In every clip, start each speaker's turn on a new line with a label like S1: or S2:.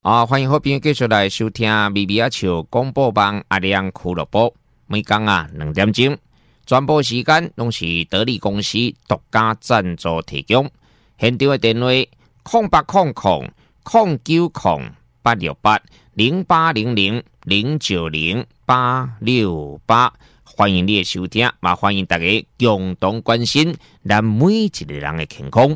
S1: 欢迎好朋友继续来收听咪咪啊笑广播网阿亮俱乐部，每天2点钟，全部时间拢是得力公司独家赞助提供。现场的电话0800-90800-0900868，欢迎你的收听，也欢迎大家共同关心咱每一个人的健康。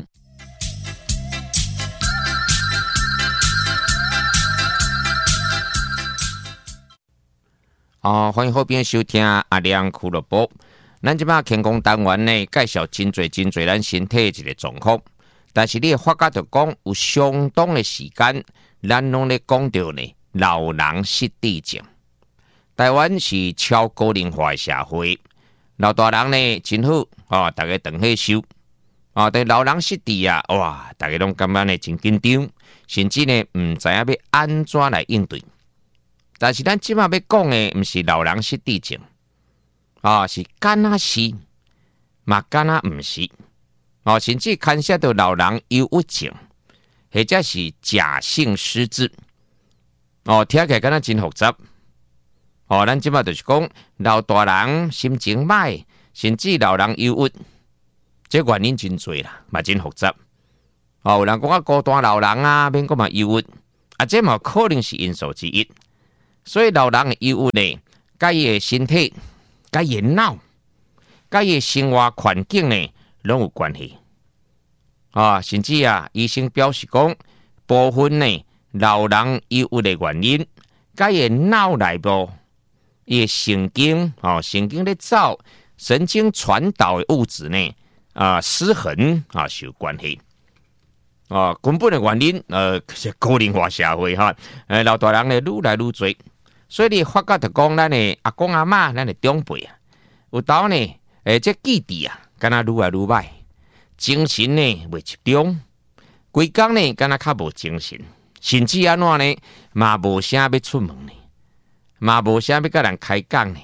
S1: 欢迎好朋友收听阿亮俱乐部。咱即摆健康单元呢，介绍真侪咱身体的一个状况。但是你会发觉到讲，有相当的时间，咱拢咧讲到呢老人失智症。台湾是超高龄化的社会，老大人呢真好大家长起手对老人失智哇，大家拢感觉呢真紧张，甚至呢唔知影要安怎来应对。但是咱即摆要讲的，毋是老人失智症是敢若是，嘛敢若毋是甚至牵涉到老人忧郁症，或者是假性失智听起来敢若真复杂咱即摆就是讲老大人心情歹，甚至老人忧郁，这原因真多啦，嘛真复杂有人讲孤单老人免讲嘛忧郁这嘛可能是因素之一。所以老人的忧郁呢，甲伊的身体、甲伊的脑、甲伊的生活环境呢，拢有关系甚至医生表示讲，部分呢老人忧郁的原因，甲伊的脑内部伊的神经神经咧走神经传导的物质呢失衡是有关系根本的原因是高龄化社会老大人呢愈来愈多。所以你发觉就讲咱的阿公阿嬷，咱的长辈有当呢，这记忆敢若愈来愈歹，精神呢袂集中，规工呢敢若较无精神，甚至安怎呢，嘛无啥要出门呢，嘛无啥要甲人开讲呢，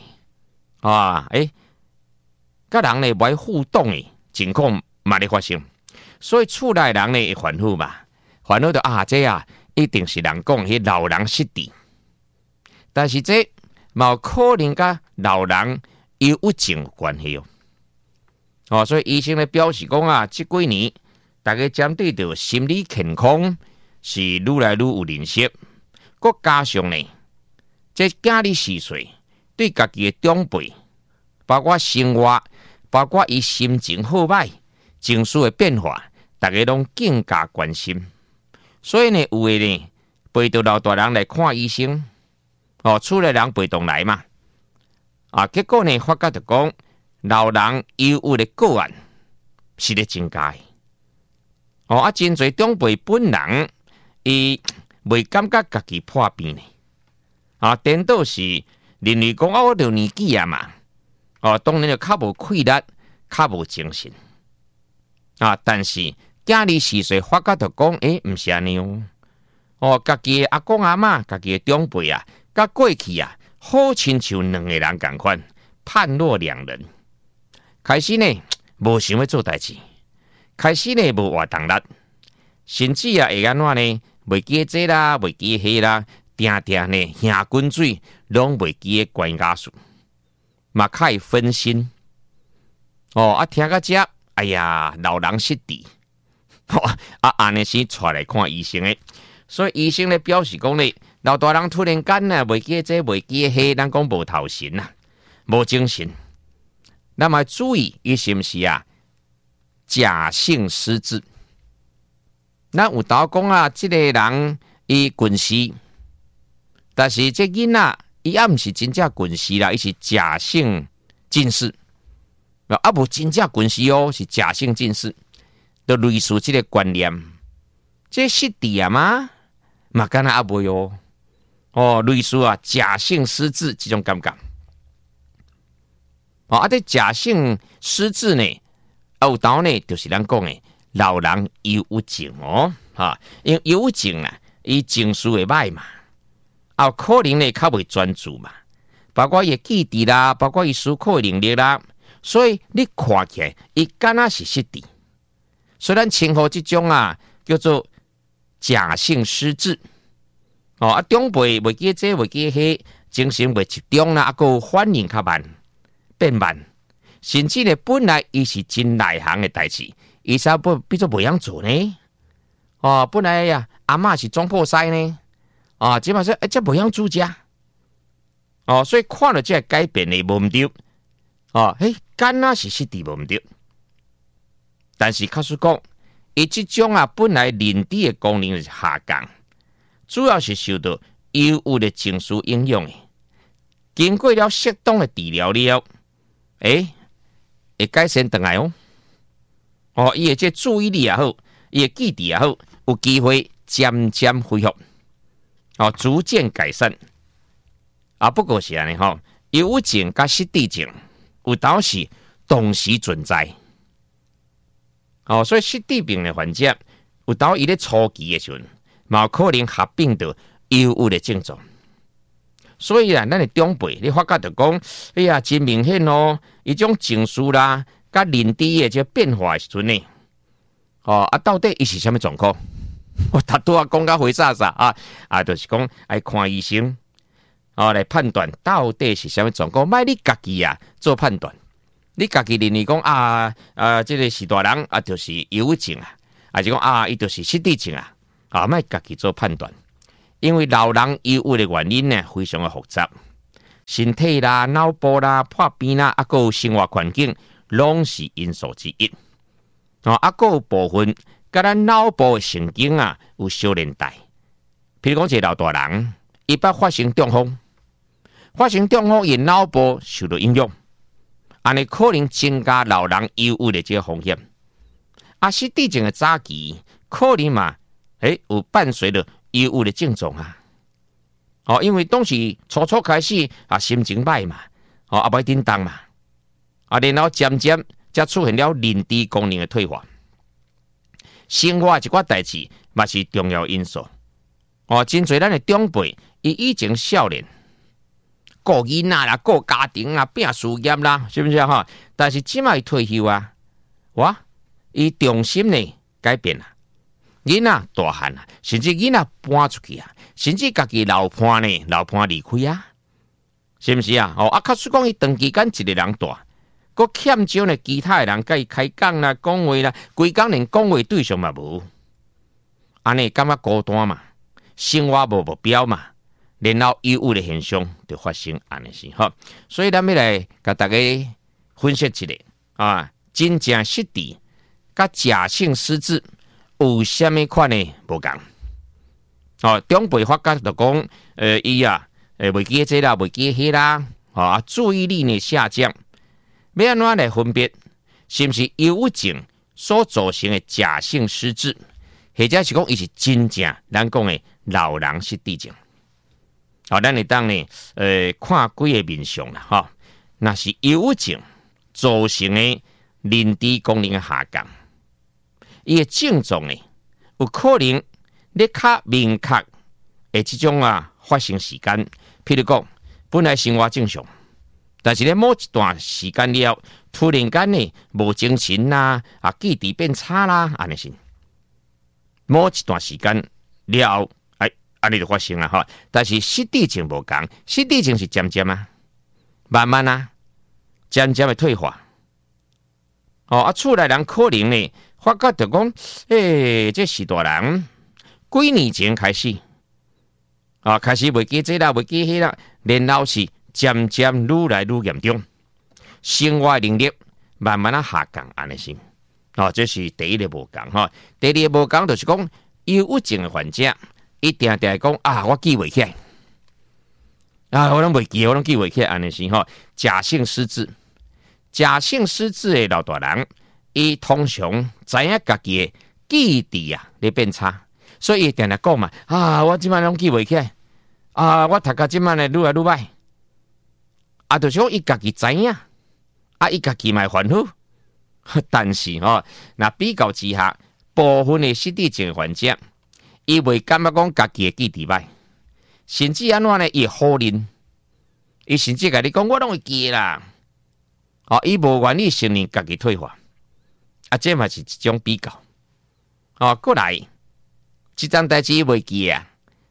S1: 甲人呢无互动的情况嘛咧发生，所以厝内人呢会烦恼嘛，烦恼到这一定是人讲迄老人失智。但是这嘛有可能甲老人忧郁症有关系所以医生咧表示讲这几年大家针对着心理健康是愈来愈有认识，佮加上呢，这囝儿4岁对家己的长辈，包括生活，包括伊心情好歹、情绪的变化，大家拢更加关心。所以呢，有的呢陪着老大人来看医生。厝内人陪同来嘛，结果呢，发觉就讲老人忧郁的个案是咧增加的真侪长辈本人伊未感觉家己破病呢颠倒是认为讲我着年纪嘛当然就较无气力，较无精神但是囝儿4岁发觉就讲毋是安尼家己的阿公阿嬷，家己的长辈甲过去好亲像两个人同款，判若两人。开始呢，无想要做代志，开始呢无活动力，甚至会安怎呢？袂记这啦，袂记迄啦，定定呢下滚水，拢袂记的关家事，嘛较会分心。听到这，哎呀，老人失智，安尼是带来看医生的，所以医生咧表示讲咧。老大人突然间袂记这袂记迄，咱讲无头神无精神，那么注意伊是毋是假性失智？咱有导讲这个人伊近视，但是这囡仔伊毋是真正近视啦，伊是假性近视，无真正近视是假性近视，就类似这个观念，这失智吗？嘛敢若未类似假性失智这种感觉这假性失智呢有当呢就是咱讲的老人忧郁症因为忧郁症伊情绪会歹嘛可能呢较袂专注嘛，包括伊记忆啦，包括伊思考的能力啦，所以你看起来伊敢若是失智，所以咱称呼这种叫做假性失智长辈袂记这袂记迄，精神袂集中啦，个反应较慢，变慢，甚至呢本来伊是真内行的代志，伊啥比作袂晓做呢？本来呀，阿嬷是总破塞呢，即摆说这袂晓煮食，所以看了这改变的无毋对，敢若是失智无毋对，但是假使讲，伊即种本来认知的功能是下降，主要是受到药物的情绪影响的。经过了适当的治疗了，会改善回来哦。伊的这注意力也好，伊的记忆也好，有机会渐渐恢复，逐渐改善。不过是安尼吼，忧郁症甲失智症有当是同时存在。所以失智病的患者有当伊咧初期的时阵，嘛有可能合并到忧郁的症状。所以咱的长辈，你发觉到讲，哎呀，真明显哦，伊种情绪啦，甲认知的这变化的时阵呢，到底伊是什么状况？我拄仔讲甲回啥就是讲爱看医生，来判断到底是什么状况。莫你家己做判断，你家己认为讲这个是大人就是忧郁症还是讲伊就是失智症莫家己做判断。因为老人忧郁的原因呢，非常的复杂，身体啦、脑部啦、破病啦，还有生活环境，拢是因素之一。还有部分甲咱脑部的神经有小连带。譬如讲，一个老大人，伊捌发生中风，伊脑部受到影响，安尼可能增加老人忧郁的这个风险。失智症的早期，可能嘛，有伴随着忧郁的症状因为当时初开始心情歹嘛，歹叮当嘛，然后渐渐才出现了认知功能的退化。生活一寡代志嘛是重要因素。真侪咱的长辈，伊以前少年顾囡仔啦、顾家庭啦、拼事业啦，是不是但是即摆退休伊重心呢改变啦。囡仔大汉甚至囡仔搬出去甚至家己老伴离开是不是假使讲伊长期间一个人大，佫欠少呢其他的人甲伊开讲啦、讲话啦，规工连讲话对象嘛无，安尼感觉孤单嘛，生活无目标嘛，然后忧郁的现象就发生安尼是所以咱要来甲大家分析一下真正失智甲假性失智有啥物款的无同？长辈发觉就讲，伊袂记这啦，袂记迄啦，注意力呢下降，要安怎来分别是不是忧郁症所造成的假性失智，或者是讲伊是真正咱讲的老人失智症？咱会当呢，看几个面相啦，那是忧郁症造成的认知功能的下降。伊的症状呢，有可能咧较明确的这种发生时间，譬如讲，本来生活正常，但是咧某一段时间了，突然间呢无精神啦，记忆变差啦，安尼是。某一段时间了后，安尼就发生啦但是失智症无同，失智症是渐渐慢慢渐渐的退化。厝内人可能呢。发觉就讲，这是大人几年前开始，开始袂记这啦，袂记迄啦，然后是渐渐愈来愈严重，生活能力慢慢下降，安尼是。这是第一个无同第二个无同就是讲，忧郁症的患者，一定讲我记袂起来，我拢袂记，我拢记袂起来，安尼是假性失智的老大人。伊通常知影家己的记忆咧变差，所以伊定定讲嘛，我即摆拢记袂起来，我读甲即摆咧愈来愈歹，就是讲伊家己知影，伊家己嘛烦恼，但是那比较之下，部分的失智症患者，伊袂感觉讲家己的记忆歹，甚至安怎呢？伊否认，伊甚至甲你讲我拢会记啦，伊无愿意承认家己退化。这嘛是一种比较。过来，这桩代志袂记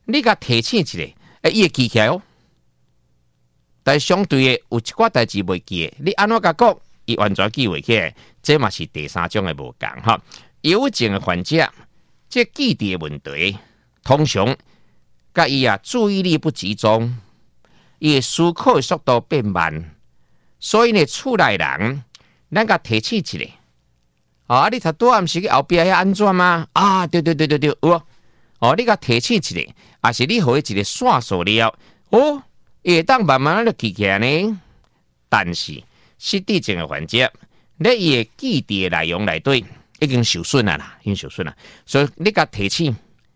S1: 你甲提醒一下，伊会记起来哦。但相对的，有一寡代志袂记的，你安怎甲讲，伊完全记袂起来，这嘛是第三种的无共哈。忧郁症的患者，这记忆的问题，通常甲伊注意力不集中，伊的思考的速度变慢，所以呢，厝内人咱甲提醒一下，你头拄暗时去后壁遐安怎吗？对，有你甲提醒一下，也是你互伊一个线索了，伊会当慢慢就记起来呢。但是失智症的患者，咧伊的记忆的内容内底已经受损啦，所以你甲提醒，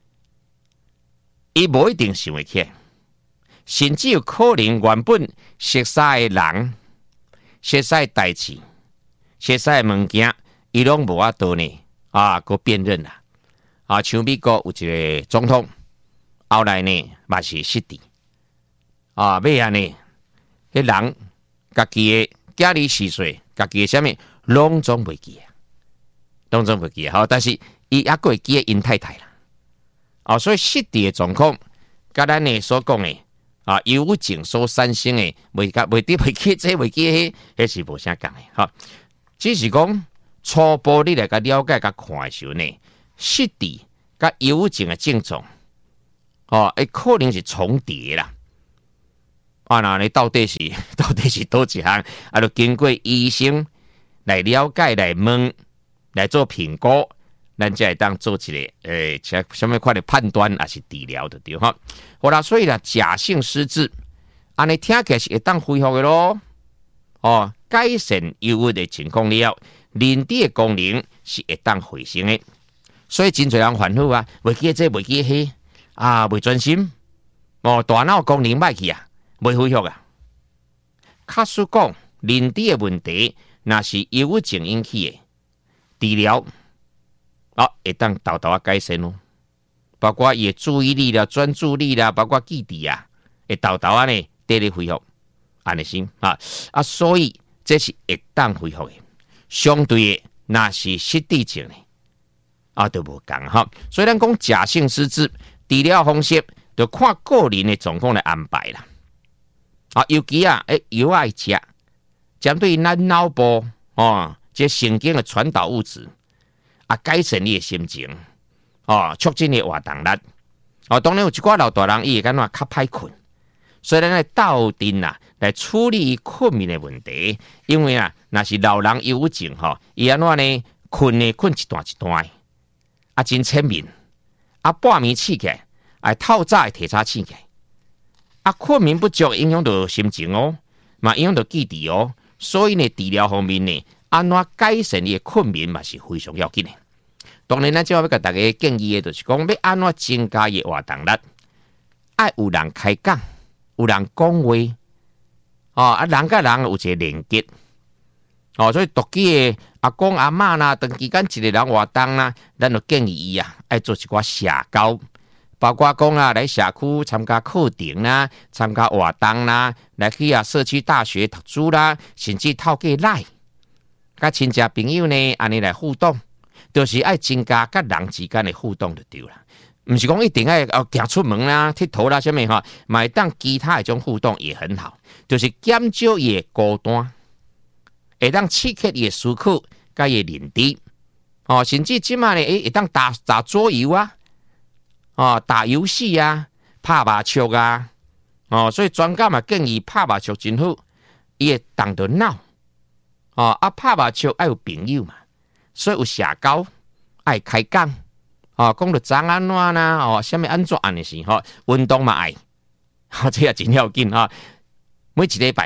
S1: 伊无一定想会起来，甚至有可能原本熟悉的人、熟悉的代志、熟悉的物件，伊拢无法度呢个辨认啦。像美国有一个总统，后来呢嘛是失智。尾啊呢，迄人家己的家里逝岁，家己的啥物拢总袂记啊，但是伊还佫会记因太太啦。所以失智的状况，甲咱呢所讲的忧郁症所产生的袂记这袂记迄是无啥共的只是讲初步你来甲了解甲看的时候呢，失智甲忧郁症的症状，可能是重叠啦。那你到底是倒一项？就经过医生来了解、来问、来做评估，咱才会当做一个什么款的判断，还是治疗的对哈。好啦，所以啦，假性失智，安尼听起来是会当恢复的咯。改善忧郁的情况了，认知的功能是会当回升的。所以真侪人烦恼袂记这袂记迄袂专心，大脑功能歹去袂恢复假使讲认知的问题，若是忧郁症引起的，治疗会当豆豆改善咯。包括伊的注意力啦、专注力啦，包括记忆会豆豆呢得咧恢复，安尼先所以这是会当恢复的。相对的，若是失智症的都无共所以咱讲假性失智治疗方式，就看个人的状况来安排啦。尤其药爱食，针对咱脑部这神经的传导物质改善你的心情促进你的活动力当然有一寡老大人伊会感觉较歹困，所以咱来斗阵来处理困眠的问题。因为若是老人忧郁症伊安怎呢？困一段一段真浅眠半暝醒起来透早提早醒起来困眠不足影响到心情嘛影响到记忆所以呢，治疗方面呢，安怎改善你的困眠嘛是非常要紧的。当然，咱即要甲大家建议的，就是讲要安怎增加伊活动力，爱有人开讲，有人讲话人甲人有一个连结所以独居的阿公阿嬷啦，长期间一个人活动啦，咱就建议伊爱做一寡社交。包括讲来社区参加课程啦，参加活动啦，来去社区大学读书啦，甚至透过赖，甲亲戚朋友呢，安尼来互动，就是爱增加甲人之间的互动就对啦。唔是讲一定爱行出门啦、佚佗啦，什么买当其他一种互动也很好，就是减少伊的孤单，会当刺激伊的思考，甲伊的认知甚至即马呢，会当打桌游打游戏拍麻将所以专家嘛建议拍麻将真好，伊会动到脑拍麻将爱有朋友嘛，所以有社交爱开讲讲到怎安怎啦什么安怎安尼是运动嘛爱这也真要紧每一礼拜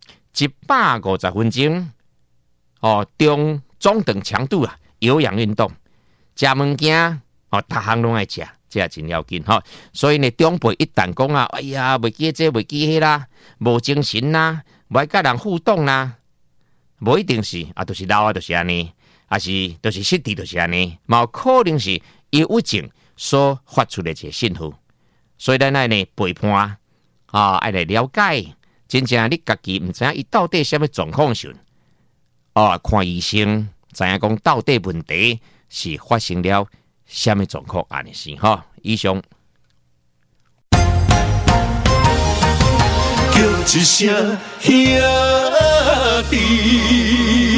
S1: 150分钟中等强度有氧运动，食物件逐项拢爱食。这也真要紧所以呢，长辈一旦讲哎呀，袂记这袂记迄啦，无精神啦，无爱甲人互动啦，无一定是就是老就是安尼，还是就是失智就是安尼，嘛有可能是忧郁症所发出的一个信号。所以咱爱呢陪伴爱来了解，真正你家己唔知影伊到底什么状况时，看医生，知影讲到底问题是发生了什么状况安尼是以上。
S2: 一声兄弟。